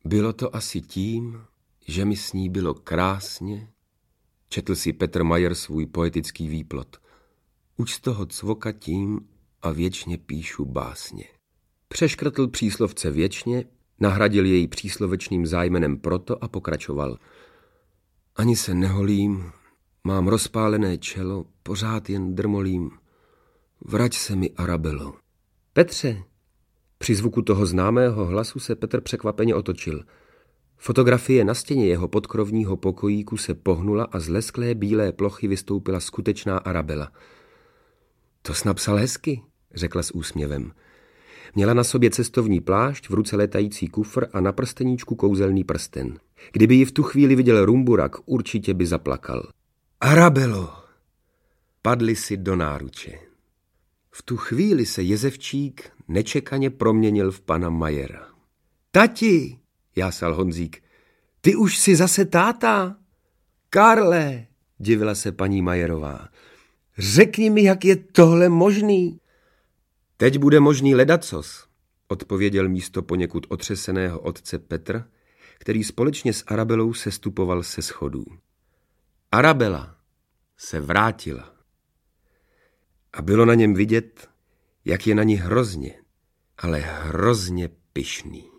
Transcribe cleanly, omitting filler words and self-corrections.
Bylo to asi tím, že mi s ní bylo krásně, četl si Petr Majer svůj poetický výplod. Už z toho cvokatím a věčně píšu básně. Přeškrtl příslovce věčně, nahradil jej příslovečným zájmenem proto a pokračoval. Ani se neholím, mám rozpálené čelo, pořád jen drmolím. Vrať se mi, Arabelo. Petře! Při zvuku toho známého hlasu se Petr překvapeně otočil. Fotografie na stěně jeho podkrovního pokojíku se pohnula a z lesklé bílé plochy vystoupila skutečná Arabela. To jsi napsal hezky, řekla s úsměvem. Měla na sobě cestovní plášť, v ruce létající kufr a na prsteníčku kouzelný prsten. Kdyby ji v tu chvíli viděl Rumburak, určitě by zaplakal. Arabelo! Padli si do náruče. V tu chvíli se Jezevčík nečekaně proměnil v pana Majera. Tati, jásal Honzík, ty už jsi zase táta? Karle, divila se paní Majerová, řekni mi, jak je tohle možný? Teď bude možný ledacos, odpověděl místo poněkud otřeseného otce Petr, který společně s Arabelou sestupoval se schodů. Arabela se vrátila. A bylo na něm vidět, jak je na ní hrozně, ale hrozně pyšný.